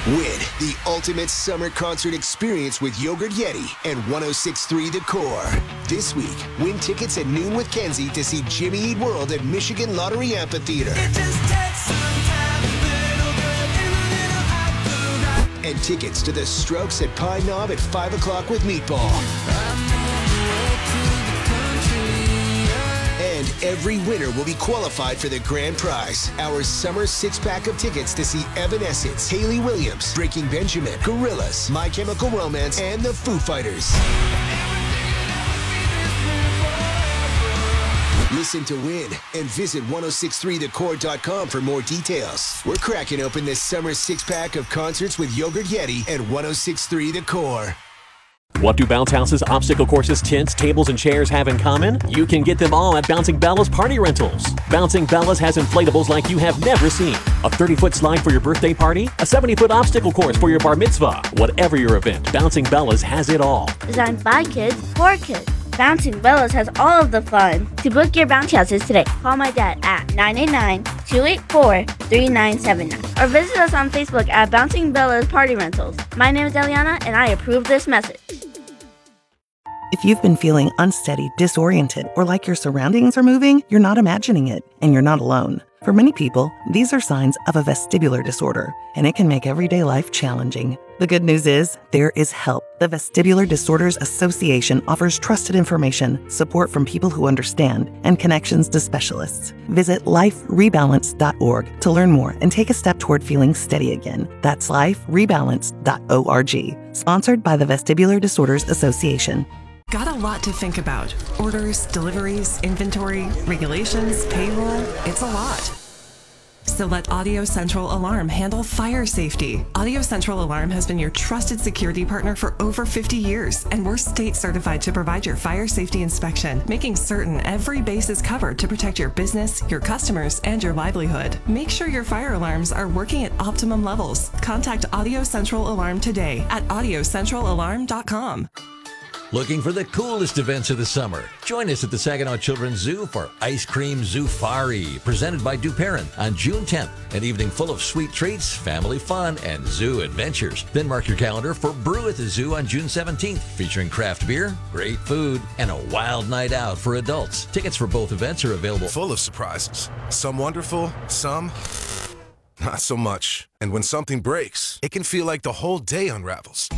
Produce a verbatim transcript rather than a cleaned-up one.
Win the ultimate summer concert experience with Yogurt Yeti and ten sixty-three The Core. This week, win tickets at noon with Kenzie to see Jimmy Eat World at Michigan Lottery Amphitheater. It just takes some time, a little good and a little hot food. And tickets to the Strokes at Pine Knob at five o'clock with Meatball. I'm on the way to the country, yeah. And every winner will be qualified for the grand prize, our summer six-pack of tickets to see Evanescence, Hayley Williams, Breaking Benjamin, Gorillaz, My Chemical Romance, and the Foo Fighters. Listen to win and visit ten sixty-three the core dot com for more details. We're cracking open this summer six-pack of concerts with Yogurt Yeti and ten sixty-three The Core. What do bounce houses, obstacle courses, tents, tables, and chairs have in common? You can get them all at Bouncing Bella's Party Rentals. Bouncing Bella's has inflatables like you have never seen. A thirty-foot slide for your birthday party? A seventy-foot obstacle course for your bar mitzvah? Whatever your event, Bouncing Bella's has it all. Designed by kids, for kids. Bouncing Bella's has all of the fun. To book your bounce houses today, call my dad at nine eight nine, two eight four, three nine seven nine or visit us on Facebook at Bouncing Bella's Party Rentals. My name is Eliana and I approve this message. If you've been feeling unsteady, disoriented, or like your surroundings are moving, you're not imagining it, and you're not alone. For many people, these are signs of a vestibular disorder, and it can make everyday life challenging. The good news is, there is help. The Vestibular Disorders Association offers trusted information, support from people who understand, and connections to specialists. Visit life rebalance dot org to learn more and take a step toward feeling steady again. That's life rebalance dot org. Sponsored by the Vestibular Disorders Association. Got a lot to think about. Orders, deliveries, inventory, regulations, payroll. It's a lot. So let Audio Central Alarm handle fire safety. Audio Central Alarm has been your trusted security partner for over fifty years, and we're state certified to provide your fire safety inspection, making certain every base is covered to protect your business, your customers, and your livelihood. Make sure your fire alarms are working at optimum levels. Contact Audio Central Alarm today at audio central alarm dot com. Looking for the coolest events of the summer? Join us at the Saginaw Children's Zoo for Ice Cream Zoofari, presented by DuParin on June tenth. An evening full of sweet treats, family fun, and zoo adventures. Then mark your calendar for Brew at the Zoo on June seventeenth, featuring craft beer, great food, and a wild night out for adults. Tickets for both events are available. Full of surprises. Some wonderful, some not so much. And when something breaks, it can feel like the whole day unravels.